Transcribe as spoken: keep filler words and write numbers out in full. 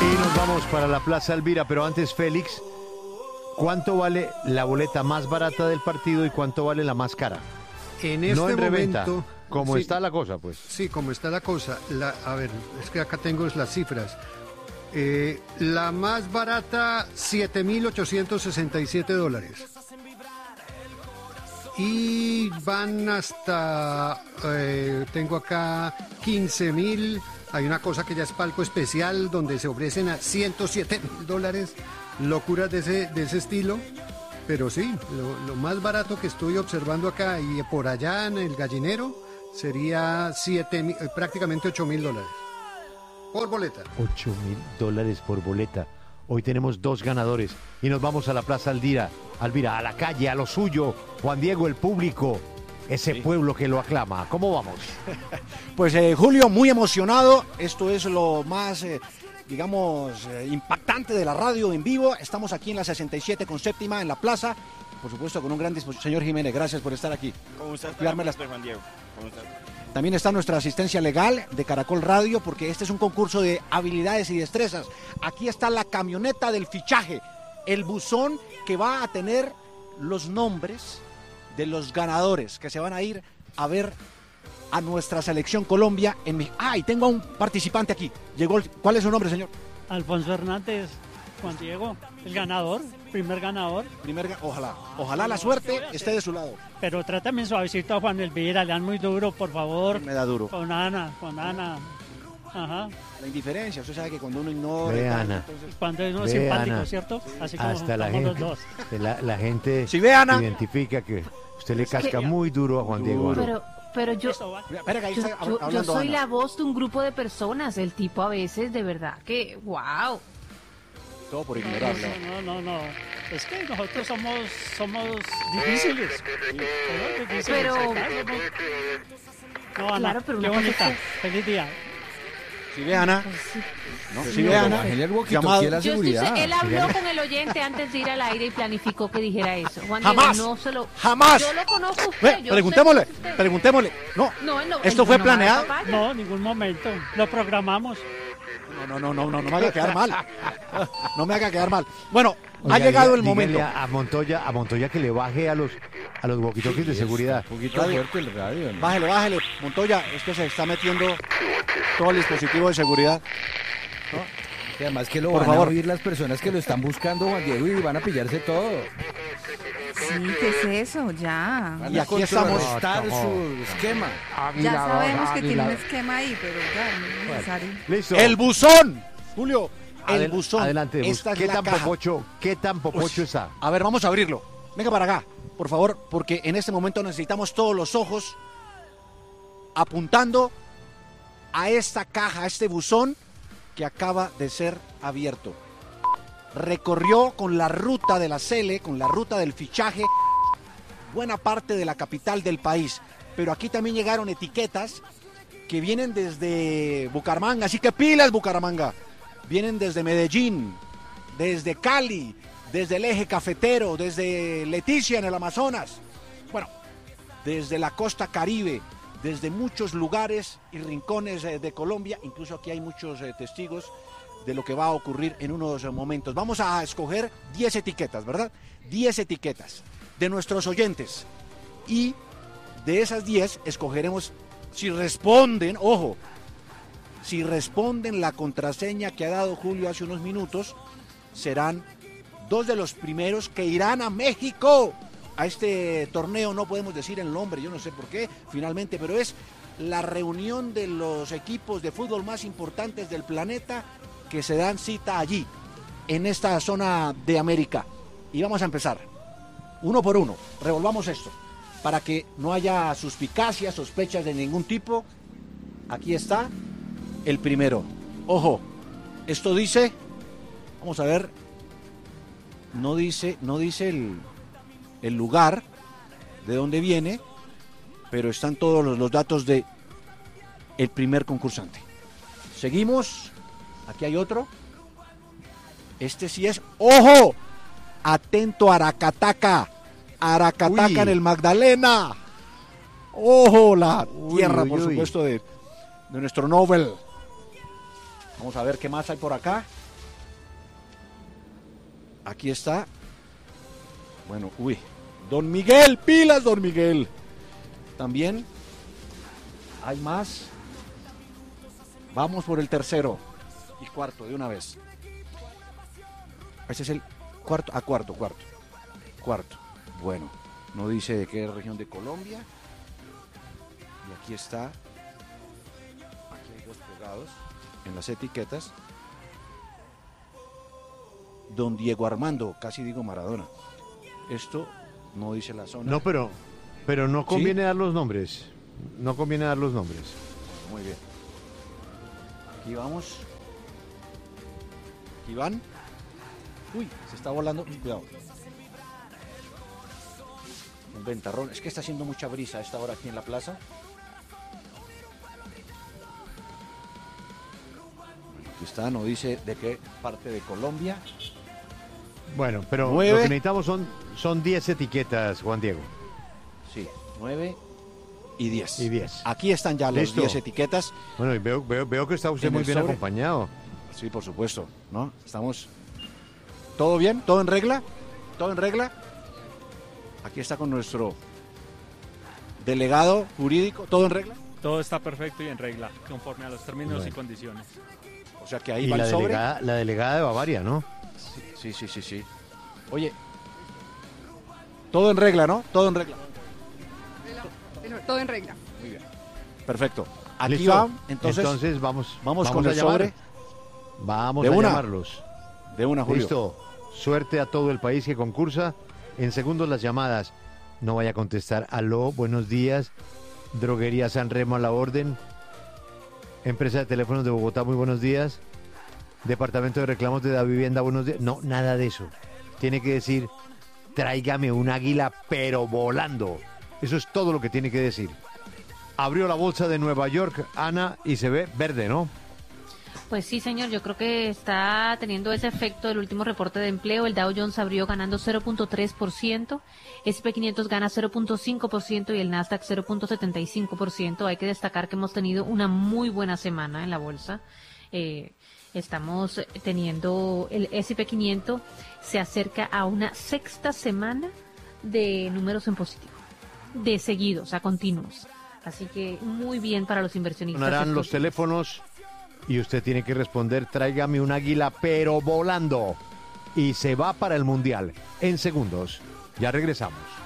Y nos vamos para la Plaza Elvira, pero antes, Félix, ¿cuánto vale la boleta más barata del partido y cuánto vale la más cara? En este no en reventa, momento, como sí, está la cosa, pues. Sí, como está la cosa. La, a ver, es que acá tengo las cifras. Eh, la más barata, siete mil ochocientos sesenta y siete dólares. Y van hasta, eh, tengo acá quince mil. Hay una cosa que ya es palco especial, donde se ofrecen a ciento siete mil dólares. Locuras de ese, de ese estilo. Pero sí, lo, lo más barato que estoy observando acá y por allá en el Gallinero sería siete, prácticamente ocho mil dólares por boleta. ocho mil dólares por boleta. Hoy tenemos dos ganadores y nos vamos a la Plaza Elvira, Elvira, a la calle, a lo suyo. Juan Diego, el público, ese sí. pueblo que lo aclama. ¿Cómo vamos? Pues eh, Julio, muy emocionado. Esto es lo más... Eh... digamos, eh, impactante de la radio en vivo. Estamos aquí en la sesenta y siete con séptima en la plaza, por supuesto con un gran disposición. Señor Jiménez, gracias por estar aquí. ¿Cómo estás? Cuidarme las... Juan Diego. ¿Cómo estás? También está nuestra asistencia legal de Caracol Radio, porque este es un concurso de habilidades y destrezas. Aquí está la camioneta del fichaje, el buzón que va a tener los nombres de los ganadores que se van a ir a ver a nuestra selección Colombia en mi... Ah, y tengo a un participante aquí. Llegó el... ¿Cuál es su nombre, señor? Alfonso Hernández, Juan Diego, el ganador, primer ganador. Primer, ojalá, ojalá la suerte esté de su lado. Pero trátame suavecito a Juan Elvira, le dan muy duro, por favor. Me da duro. Con Ana, con Ana. Ajá. La indiferencia, usted sabe que cuando uno ignora... Ve, Ana. Entonces... Cuando uno es ve, simpático, Ana. ¿cierto? Así como hasta la los gente, dos. la, la gente si ve, Ana, identifica que usted le casca que... muy duro a Juan Diego. Pero, pero yo, Espera, que ahí yo, está yo, yo soy Ana. la voz de un grupo de personas. El tipo a veces, de verdad, que wow. Todo por ignorarlo. No, no, no, no. Es que nosotros somos, somos difíciles. Sí, somos difíciles. Pero... Acá somos... No, Ana, claro, pero qué una bonita. cosa es... Feliz día. Si ve, Ana. Sí. No, sí, si ve, Ana. Llamado. La Yo seguridad. estoy, él habló con el oyente antes de ir al aire y planificó que dijera eso. Juan Jamás. Diego, no se lo... Jamás. Yo lo conozco a usted. Ve, yo preguntémosle, sé usted. preguntémosle. No, No, no, ¿esto él fue no planeado? va a No, en ningún momento. Lo programamos. No, no, no, no, no me haga quedar mal. No me haga quedar mal. Bueno, Oiga, ha llegado el dígale momento. A, a Montoya, a Montoya que le baje a los a los walkie-talkies de seguridad. Un poquito fuerte el radio, ¿no? Bájele, bájele. Montoya, es que se está metiendo todo el dispositivo de seguridad. Y además que lo Por van favor. a oír las personas que lo están buscando, Juan Diego, y van a pillarse todo. Sí, ¿qué es eso? Ya. Van Y a aquí estamos. contrarrestar No, su esquema. Ya sabemos que tiene un esquema ahí, pero ya no es necesario. Listo. El buzón, Julio. El Adel- buzón. Adelante, bus. Esta es ¿Qué la tan caja. popocho, qué tan popocho Uy. está? A ver, vamos a abrirlo. Venga para acá, por favor, porque en este momento necesitamos todos los ojos apuntando a esta caja, a este buzón que acaba de ser abierto. Recorrió con la ruta de la Cele, con la ruta del fichaje, buena parte de la capital del país. Pero aquí también llegaron etiquetas que vienen desde Bucaramanga, así que pilas Bucaramanga. Vienen desde Medellín, desde Cali, desde el eje cafetero, desde Leticia en el Amazonas. Bueno, desde la costa Caribe, desde muchos lugares y rincones eh, de Colombia. Incluso aquí hay muchos eh, testigos de lo que va a ocurrir en unos eh, momentos. Vamos a escoger diez etiquetas, ¿verdad? diez etiquetas de nuestros oyentes. Y de esas diez escogeremos, si responden, ojo, si responden la contraseña que ha dado Julio hace unos minutos, serán dos de los primeros que irán a México a este torneo. No podemos decir el nombre, yo no sé por qué finalmente, pero es la reunión de los equipos de fútbol más importantes del planeta que se dan cita allí, en esta zona de América. Y vamos a empezar, uno por uno, revolvamos esto, para que no haya suspicacias, sospechas de ningún tipo. Aquí está el primero. Ojo, esto dice, vamos a ver, no dice, no dice el, el lugar de dónde viene, pero están todos los, los datos de el primer concursante. Seguimos, aquí hay otro. Este sí es, ¡ojo! Atento, Aracataca, Aracataca Uy. en el Magdalena. ¡Ojo! La Uy, tierra, uy, por uy. supuesto, de, de nuestro Nobel. Vamos a ver qué más hay por acá. Aquí está. Bueno, uy. Don Miguel, pilas, don Miguel. También hay más. Vamos por el tercero y cuarto de una vez. Ese es el cuarto, a cuarto, cuarto. Cuarto. Bueno, no dice de qué región de Colombia. Y aquí está. Aquí hay dos pegados en las etiquetas. Don Diego Armando, casi digo Maradona. Esto no dice la zona. No, pero, pero no conviene ¿Sí? dar los nombres. No conviene dar los nombres. Muy bien. Aquí vamos. Aquí van. Uy, se está volando. Cuidado. Un ventarrón. Es que está haciendo mucha brisa a esta hora aquí en la plaza. Aquí está, no dice de qué parte de Colombia. Bueno, pero nueve. Lo que necesitamos son son diez etiquetas, Juan Diego. Sí, nueve y diez. Y diez. Aquí están ya las diez etiquetas. Bueno, y veo, veo, veo que está usted muy bien sobre. acompañado. Sí, por supuesto, ¿no? Estamos... ¿Todo bien? ¿Todo en regla? ¿Todo en regla? Aquí está con nuestro delegado jurídico. ¿Todo en regla? Todo está perfecto y en regla, conforme a los términos bueno. y condiciones. O sea que ahí y va la el sobre. Delegada, la delegada de Bavaria, ¿no? Sí, sí, sí, sí, sí. Oye, todo en regla, ¿no? Todo en regla. Todo en regla. Muy bien. Perfecto. Aquí ¿Listo? va, entonces, entonces vamos, vamos, vamos con a el llamar. sobre. Vamos de a una. llamarlos. De una, Julio. Listo. Suerte a todo el país que concursa. En segundos las llamadas. No vaya a contestar. Aló, buenos días. Droguería San Remo a la orden. Empresa de teléfonos de Bogotá, muy buenos días. Departamento de reclamos de la vivienda, buenos días. No, nada de eso. Tiene que decir, tráigame un águila, pero volando. Eso es todo lo que tiene que decir. Abrió la bolsa de Nueva York, Ana, y se ve verde, ¿no? Pues sí, señor, yo creo que está teniendo ese efecto del último reporte de empleo. El Dow Jones abrió ganando cero punto tres por ciento, ese and pe quinientos gana cero punto cinco por ciento y el Nasdaq cero punto setenta y cinco por ciento. Hay que destacar que hemos tenido una muy buena semana en la bolsa. Eh, estamos teniendo el ese and pe quinientos se acerca a una sexta semana de números en positivo, de seguidos, a continuos. Así que muy bien para los inversionistas. Sonarán los teléfonos y usted tiene que responder, tráigame un águila, pero volando. Y se va para el Mundial en segundos. Ya regresamos.